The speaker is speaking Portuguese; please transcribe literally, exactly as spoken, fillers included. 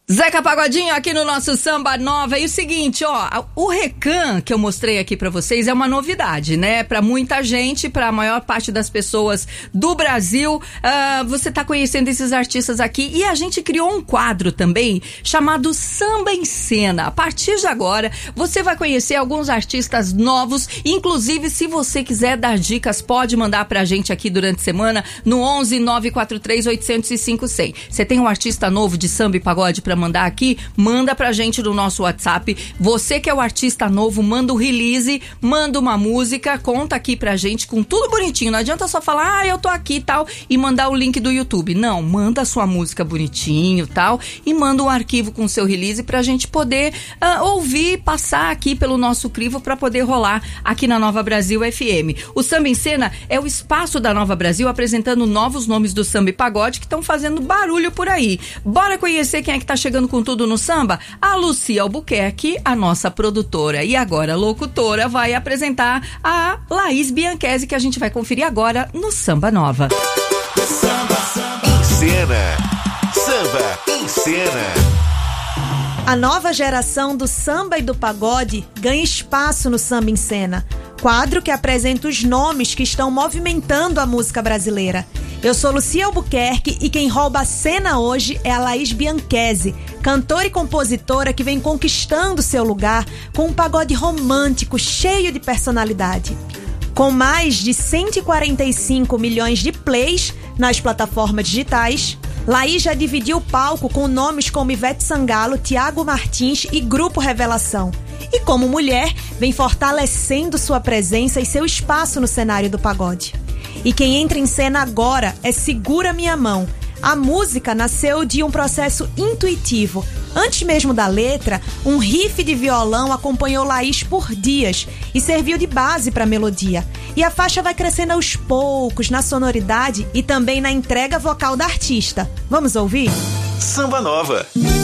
Zeca Pagodinho aqui no nosso Samba Nova. E o seguinte, ó, o Recan que eu mostrei aqui pra vocês é uma novidade, né? Pra muita gente, pra maior parte das pessoas do Brasil, uh, você tá conhecendo esses artistas aqui. E a gente criou um quadro também chamado Samba em Cena. A partir de agora, você vai conhecer alguns artistas novos. Inclusive, se você quiser dar dicas, pode mandar pra gente aqui durante a semana no onze nove quatro três oito zero cinco zero zero. Você tem um artista novo de samba e pagode pra mandar aqui, manda pra gente no nosso WhatsApp. Você que é o artista novo, manda o release, manda uma música, conta aqui pra gente com tudo bonitinho. Não adianta só falar, ah, eu tô aqui e tal, e mandar o link do YouTube. Não, manda a sua música bonitinho e tal, e manda um arquivo com o seu release pra gente poder uh, ouvir, passar aqui pelo nosso crivo pra poder rolar aqui na Nova Brasil F M. O Samba em Cena é o espaço da Nova Brasil apresentando novos nomes do samba e pagode que estão fazendo barulho por aí. Bora conhecer quem é que tá chegando com tudo no samba? A Lucia Albuquerque, a nossa produtora e agora locutora, vai apresentar a Laís Bianchese, que a gente vai conferir agora no Samba Nova. Samba, samba em cena. Samba em cena. A nova geração do samba e do pagode ganha espaço no Samba em Cena, quadro que apresenta os nomes que estão movimentando a música brasileira. Eu sou Lucia Albuquerque e quem rouba a cena hoje é a Laís Bianchese, cantora e compositora que vem conquistando seu lugar com um pagode romântico cheio de personalidade. Com mais de cento e quarenta e cinco milhões de plays nas plataformas digitais, Laís já dividiu o palco com nomes como Ivete Sangalo, Thiago Martins e Grupo Revelação. E como mulher, vem fortalecendo sua presença e seu espaço no cenário do pagode. E quem entra em cena agora é Segura Minha Mão. A música nasceu de um processo intuitivo. Antes mesmo da letra, um riff de violão acompanhou Laís por dias e serviu de base para a melodia. E a faixa vai crescendo aos poucos na sonoridade e também na entrega vocal da artista. Vamos ouvir? Samba Nova.